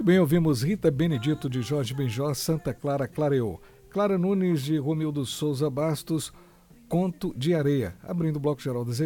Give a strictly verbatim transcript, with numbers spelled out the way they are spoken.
Muito bem, ouvimos Rita Benedito de Jorge Benjó, Santa Clara clareou. Clara Nunes de Romildo Souza Bastos, Conto de Areia. Abrindo o bloco geral das